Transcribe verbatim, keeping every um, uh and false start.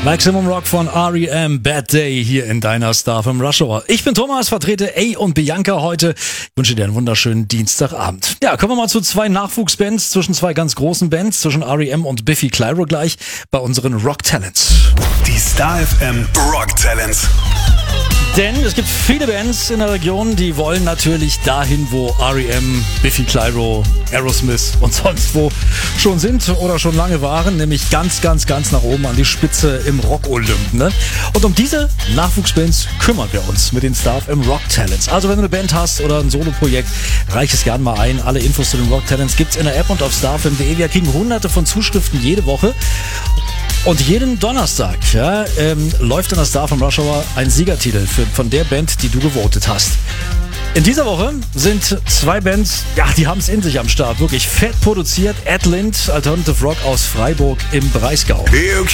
Maximum Rock von R E M, Bad Day hier in deiner Star vom Rush Hour. Ich bin Thomas, vertrete A und Bianca heute. Ich wünsche dir einen wunderschönen Dienstagabend. Ja, kommen wir mal zu zwei Nachwuchsbands, zwischen zwei ganz großen Bands, zwischen R E M und Biffy Clyro gleich bei unseren Rock Talents. Die Star F M Rock Talents. Denn es gibt viele Bands in der Region, die wollen natürlich dahin, wo R E M, Biffy Clyro, Aerosmith und sonst wo schon sind oder schon lange waren, nämlich ganz, ganz, ganz nach oben an die Spitze im Rock-Olymp. Ne? Und um diese Nachwuchsbands kümmern wir uns mit den Star F M Rock Talents. Also wenn du eine Band hast oder ein Soloprojekt, reich es gerne mal ein. Alle Infos zu den Rock Talents gibt's in der App und auf star f m punkt d e. Wir kriegen hunderte von Zuschriften jede Woche. Und jeden Donnerstag ja, ähm, läuft in der Star vom Rush Hour ein Siegertitel für, von der Band, die du gewotet hast. In dieser Woche sind zwei Bands, ja, die haben es in sich am Start. Wirklich fett produziert. Adlind, Alternative Rock aus Freiburg im Breisgau.